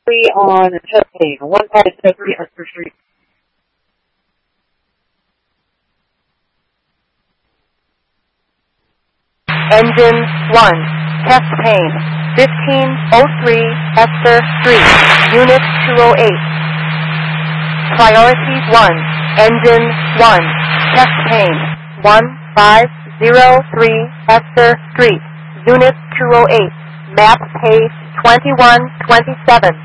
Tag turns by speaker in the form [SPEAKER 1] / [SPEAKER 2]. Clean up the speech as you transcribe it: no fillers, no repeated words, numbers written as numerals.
[SPEAKER 1] on test pane. 1573 Esther Street.
[SPEAKER 2] Engine 1, test pane, 1503 Esther Street, Unit 208. Priority 1, Engine 1, test pane, 1503 Esther Street, Unit 208, map page 2127.